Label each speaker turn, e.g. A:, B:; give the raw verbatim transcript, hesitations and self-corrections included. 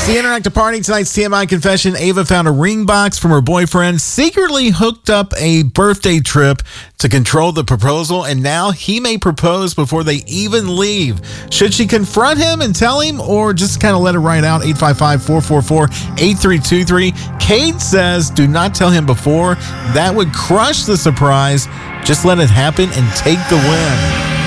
A: The interactive party tonight's T M I confession. Ava found a ring box from her boyfriend, secretly hooked up a birthday trip to control the proposal, and now he may propose before they even leave. Should she confront him and tell him, or just kind of let it ride out? eight five five, four four four, eight three two three. Kate says do not tell him before. That would crush the surprise. Just let it happen and take the win.